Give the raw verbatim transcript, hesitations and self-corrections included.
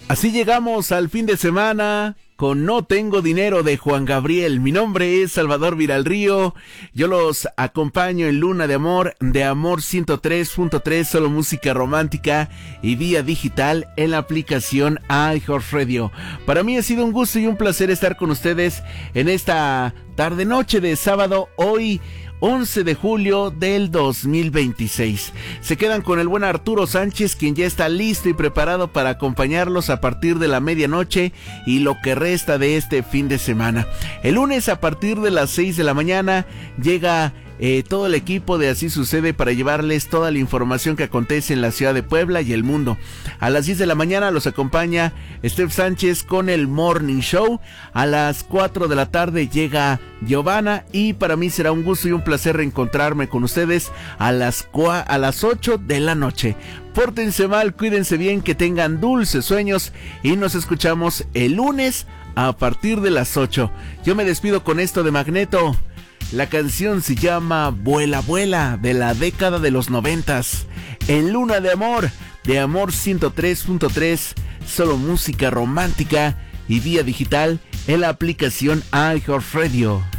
Así llegamos al fin de semana con No Tengo Dinero de Juan Gabriel. Mi nombre es Salvador Viralrío. Yo los acompaño en Luna de Amor, de Amor ciento tres punto tres, solo música romántica y vía digital en la aplicación iHeartRadio. Para mí ha sido un gusto y un placer estar con ustedes en esta tarde noche de sábado, hoy once de julio del dos mil veintiséis. Se quedan con el buen Arturo Sánchez, quien ya está listo y preparado para acompañarlos a partir de la medianoche y lo que resta de este fin de semana. El lunes a partir de las seis de la mañana llega Eh, todo el equipo de Así Sucede para llevarles toda la información que acontece en la ciudad de Puebla y el mundo. A las diez de la mañana los acompaña Steph Sánchez con el Morning Show. A las cuatro de la tarde llega Giovanna y para mí será un gusto y un placer reencontrarme con ustedes a las, cua- a las ocho de la noche. Pórtense mal, cuídense bien, que tengan dulces sueños y nos escuchamos el lunes a partir de las ocho. Yo me despido con esto de Magneto. La canción se llama Vuela, Vuela, de la década de los noventas. En Luna de Amor, de Amor ciento tres punto tres, solo música romántica y vía digital en la aplicación iHeartRadio.